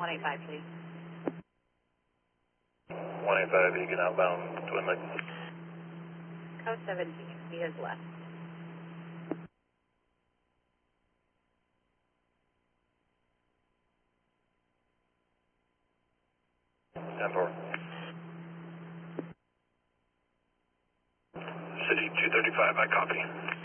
185, please. 185, Egan outbound, Twin Lakes. Coast 17, he has left. Stand for. City 235, I copy.